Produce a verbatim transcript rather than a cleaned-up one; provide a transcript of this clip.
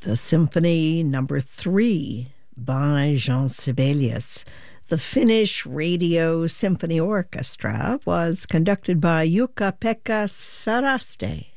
The Symphony Number Three by Jean Sibelius. The Finnish Radio Symphony Orchestra was conducted by Jukka-Pekka Saraste.